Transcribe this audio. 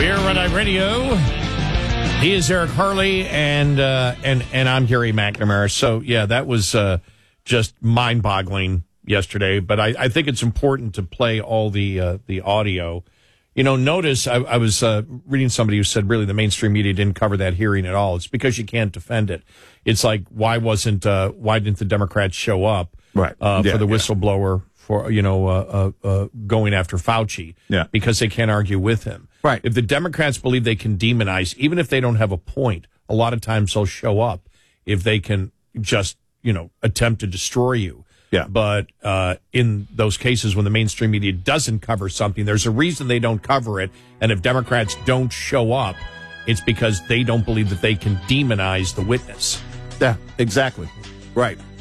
We're Red Eye Radio. He is Eric Harley, and I'm Gary McNamara. So, yeah, that was just mind-boggling yesterday. But I think it's important to play all the audio. You know, notice I was reading somebody who said really the mainstream media didn't cover that hearing at all. It's because you can't defend it. It's like, why didn't the Democrats show up for the whistleblower for, going after Fauci? Yeah. Because they can't argue with him. Right. If the Democrats believe they can demonize, even if they don't have a point, a lot of times they'll show up if they can just, attempt to destroy you. Yeah. But in those cases when the mainstream media doesn't cover something, there's a reason they don't cover it. And if Democrats don't show up, it's because they don't believe that they can demonize the witness. Yeah, exactly. Right.